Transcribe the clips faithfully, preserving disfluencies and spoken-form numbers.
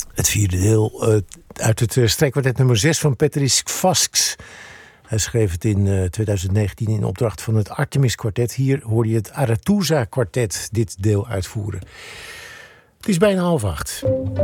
Het vierde deel uh, uit het uh, strijkkwartet nummer zes van Petrice Vasks. Hij schreef het in uh, twintig negentien in opdracht van het Artemis Kwartet. Hier hoorde je het Arethusa Kwartet dit deel uitvoeren. Het is bijna half acht.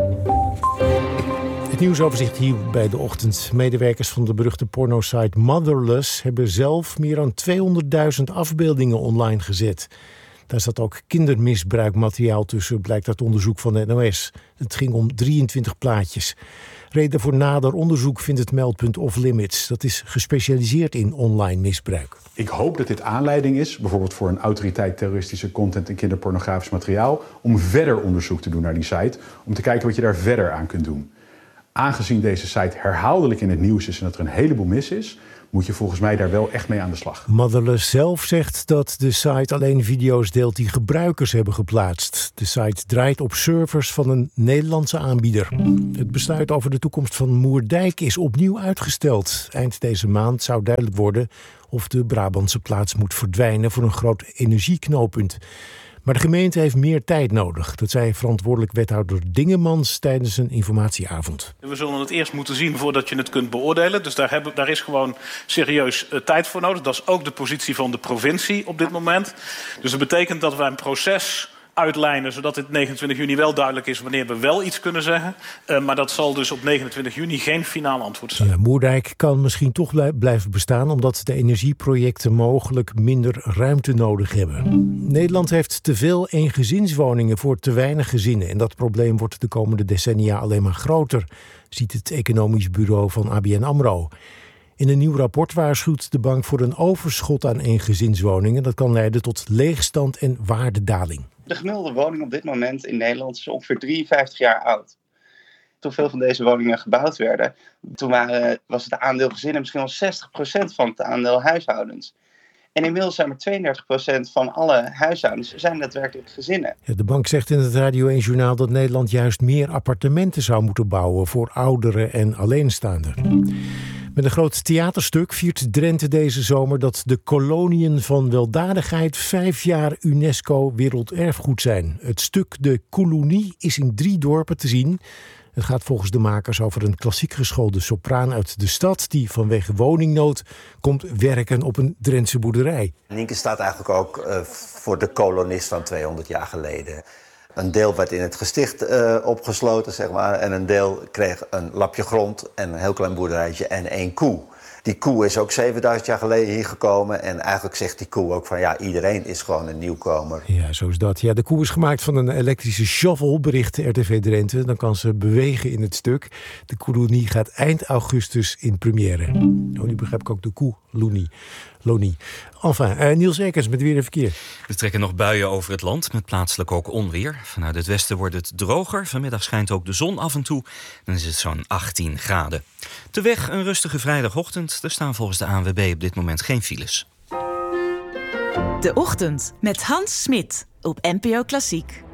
Het nieuwsoverzicht hier bij De Ochtend. Medewerkers van de beruchte pornosite Motherless hebben zelf meer dan tweehonderdduizend afbeeldingen online gezet. Daar zat ook kindermisbruikmateriaal tussen, blijkt uit onderzoek van de N O S. Het ging om drieëntwintig plaatjes. Reden voor nader onderzoek vindt het meldpunt Off Limits. Dat is gespecialiseerd in online misbruik. Ik hoop dat dit aanleiding is, bijvoorbeeld voor een autoriteit terroristische content en kinderpornografisch materiaal, om verder onderzoek te doen naar die site, om te kijken wat je daar verder aan kunt doen. Aangezien deze site herhaaldelijk in het nieuws is en dat er een heleboel mis is, moet je volgens mij daar wel echt mee aan de slag. Motherless zelf zegt dat de site alleen video's deelt die gebruikers hebben geplaatst. De site draait op servers van een Nederlandse aanbieder. Het besluit over de toekomst van Moerdijk is opnieuw uitgesteld. Eind deze maand zou duidelijk worden of de Brabantse plaats moet verdwijnen voor een groot energieknooppunt. Maar de gemeente heeft meer tijd nodig. Dat zei verantwoordelijk wethouder Dingemans tijdens een informatieavond. We zullen het eerst moeten zien voordat je het kunt beoordelen. Dus daar, hebben, daar is gewoon serieus uh, tijd voor nodig. Dat is ook de positie van de provincie op dit moment. Dus dat betekent dat wij een proces uitlijnen, zodat het negenentwintig juni wel duidelijk is wanneer we wel iets kunnen zeggen. Uh, maar dat zal dus op negenentwintig juni geen finaal antwoord zijn. Ja, Moerdijk kan misschien toch blijven bestaan, omdat de energieprojecten mogelijk minder ruimte nodig hebben. Nederland heeft te veel eengezinswoningen voor te weinig gezinnen. En dat probleem wordt de komende decennia alleen maar groter, ziet het economisch bureau van A B N AMRO. In een nieuw rapport waarschuwt de bank voor een overschot aan eengezinswoningen. Dat kan leiden tot leegstand en waardedaling. De gemiddelde woning op dit moment in Nederland is ongeveer drieënvijftig jaar oud. Toen veel van deze woningen gebouwd werden, toen waren, was het aandeel gezinnen misschien wel zestig procent van het aandeel huishoudens. En inmiddels zijn maar tweeëndertig procent van alle huishoudens zijn daadwerkelijk gezinnen. Ja, de bank zegt in het Radio één Journaal dat Nederland juist meer appartementen zou moeten bouwen voor ouderen en alleenstaanden. Met een groot theaterstuk viert Drenthe deze zomer dat de koloniën van weldadigheid vijf jaar UNESCO werelderfgoed zijn. Het stuk De Kolonie is in drie dorpen te zien. Het gaat volgens de makers over een klassiek geschoolde sopraan uit de stad die vanwege woningnood komt werken op een Drentse boerderij. Nienke staat eigenlijk ook uh, voor de kolonist van tweehonderd jaar geleden. Een deel werd in het gesticht uh, opgesloten, zeg maar. En een deel kreeg een lapje grond en een heel klein boerderijtje en één koe. Die koe is ook zevenduizend jaar geleden hier gekomen. En eigenlijk zegt die koe ook van ja, iedereen is gewoon een nieuwkomer. Ja, zo is dat. Ja, de koe is gemaakt van een elektrische shovel, bericht R T V Drenthe. Dan kan ze bewegen in het stuk. De kolonie gaat eind augustus in première. Oh, nu begrijp ik ook de koe, Loenie. Lonie. Enfin, uh, Niels Ekers met weer en verkeer. Er trekken nog buien over het land, met plaatselijk ook onweer. Vanuit het westen wordt het droger. Vanmiddag schijnt ook de zon af en toe. Dan is het zo'n achttien graden. De weg een rustige vrijdagochtend. Er staan volgens de A N W B op dit moment geen files. De Ochtend met Hans Smit op N P O Klassiek.